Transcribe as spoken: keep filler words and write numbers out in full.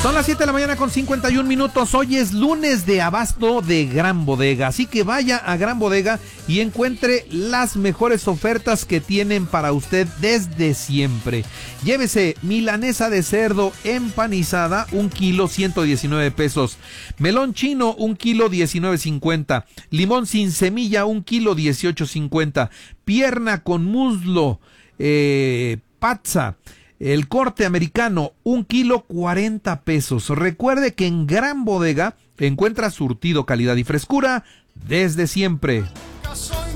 Son las siete de la mañana con cincuenta y un minutos. Hoy es lunes de abasto de Gran Bodega, así que vaya a Gran Bodega y encuentre las mejores ofertas que tienen para usted desde siempre. Llévese milanesa de cerdo empanizada, un kilo, ciento diecinueve pesos. Melón chino, un kilo, diecinueve cincuenta. Limón sin semilla, un kilo, dieciocho cincuenta. Pierna con muslo, eh, pazza. El corte americano, un kilo, cuarenta pesos. Recuerde que en Gran Bodega encuentra surtido, calidad y frescura desde siempre.